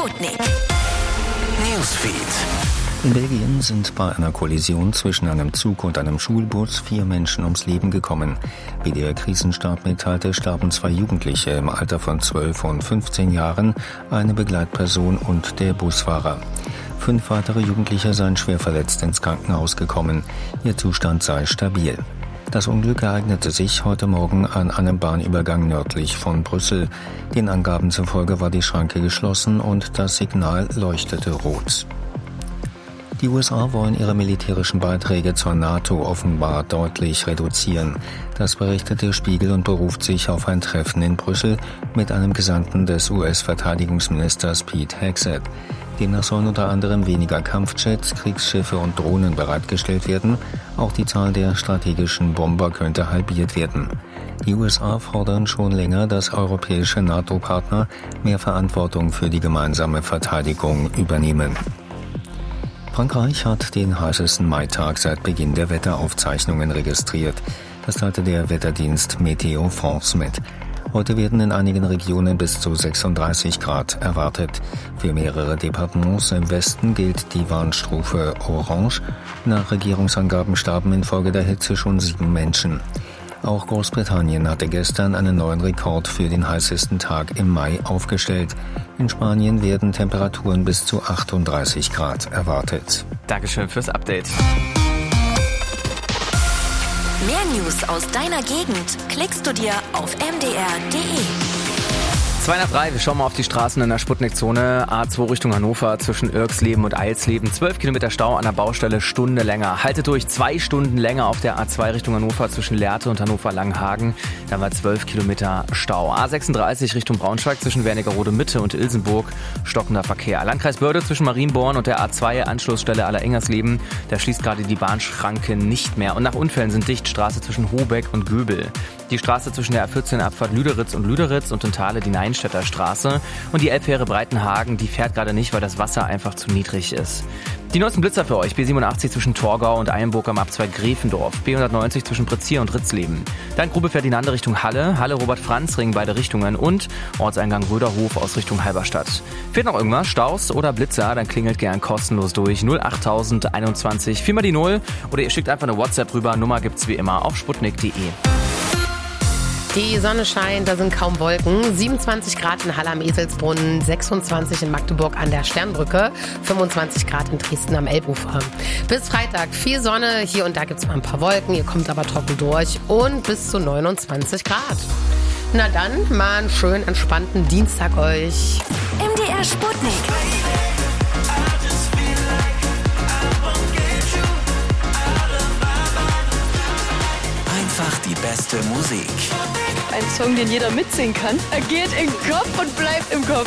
Sputnik. Newsfeed. In Belgien sind bei einer Kollision zwischen einem Zug und einem Schulbus 4 Menschen ums Leben gekommen. Wie der Krisenstab mitteilte, starben 2 Jugendliche im Alter von 12 und 15 Jahren, eine Begleitperson und der Busfahrer. 5 weitere Jugendliche seien schwer verletzt ins Krankenhaus gekommen. Ihr Zustand sei stabil. Das Unglück ereignete sich heute Morgen an einem Bahnübergang nördlich von Brüssel. Den Angaben zufolge war die Schranke geschlossen und das Signal leuchtete rot. Die USA wollen ihre militärischen Beiträge zur NATO offenbar deutlich reduzieren. Das berichtet der Spiegel und beruft sich auf ein Treffen in Brüssel mit einem Gesandten des US-Verteidigungsministers Pete Hegseth. Demnach sollen unter anderem weniger Kampfjets, Kriegsschiffe und Drohnen bereitgestellt werden. Auch die Zahl der strategischen Bomber könnte halbiert werden. Die USA fordern schon länger, dass europäische NATO-Partner mehr Verantwortung für die gemeinsame Verteidigung übernehmen. Frankreich hat den heißesten Maitag seit Beginn der Wetteraufzeichnungen registriert. Das teilte der Wetterdienst Météo France mit. Heute werden in einigen Regionen bis zu 36 Grad erwartet. Für mehrere Departements im Westen gilt die Warnstufe Orange. Nach Regierungsangaben starben infolge der Hitze schon 7 Menschen. Auch Großbritannien hatte gestern einen neuen Rekord für den heißesten Tag im Mai aufgestellt. In Spanien werden Temperaturen bis zu 38 Grad erwartet. Dankeschön fürs Update. Mehr News aus deiner Gegend klickst du dir auf mdr.de. 2 nach 3, wir schauen mal auf die Straßen in der Sputnik-Zone. A2 Richtung Hannover zwischen Irksleben und Eilsleben. 12 Kilometer Stau an der Baustelle, Stunde länger. Haltet durch, 2 Stunden länger auf der A2 Richtung Hannover zwischen Lehrte und Hannover-Langenhagen. Da war 12 Kilometer Stau. A36 Richtung Braunschweig zwischen Wernigerode Mitte und Ilsenburg. Stockender Verkehr. Landkreis Börde zwischen Marienborn und der A2 Anschlussstelle Allerengersleben. Da schließt gerade die Bahnschranke nicht mehr. Und nach Unfällen sind dicht Straße zwischen Hobeck und Göbel. Die Straße zwischen der A14 Abfahrt Lüderitz und in Thale die Neinstädter Straße. Und die Elbfähre Breitenhagen, die fährt gerade nicht, weil das Wasser einfach zu niedrig ist. Die neuesten Blitzer für euch. B87 zwischen Torgau und Eilenburg am Abzweig Gräfendorf. B190 zwischen Prizier und Ritzleben. Dann Grube Ferdinande Richtung Halle. Halle Robert-Franz-Ring beide Richtungen. Und Ortseingang Röderhof aus Richtung Halberstadt. Fehlt noch irgendwas? Staus oder Blitzer? Dann klingelt gern kostenlos durch. 08021 4 mal die 0. Oder ihr schickt einfach eine WhatsApp rüber. Nummer gibt's wie immer auf sputnik.de. Die Sonne scheint, da sind kaum Wolken. 27 Grad in Halle am Eselsbrunnen, 26 in Magdeburg an der Sternbrücke, 25 Grad in Dresden am Elbufer. Bis Freitag viel Sonne, hier und da gibt es mal ein paar Wolken, ihr kommt aber trocken durch und bis zu 29 Grad. Na dann, mal einen schönen, entspannten Dienstag euch. MDR Sputnik. Einfach die beste Musik. Ein Song, den jeder mitsingen kann. Er geht in den Kopf und bleibt im Kopf.